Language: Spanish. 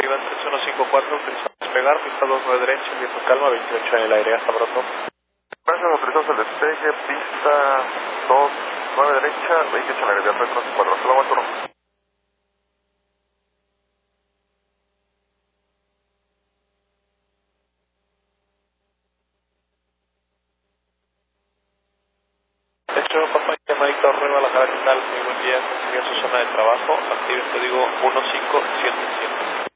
arriba 3154, autorizado a despegar, pista 29 derecha, viento calma, 28 en el aire, hasta pronto. Gracias, autorizados al despegue, pista 29 derecha, 28 en el aire, viento 4, hasta luego, turno. Hecho, papá, llamadito a Guadalajara, ¿qué tal? Muy buen día, confirmé su zona de trabajo, active el código 1577.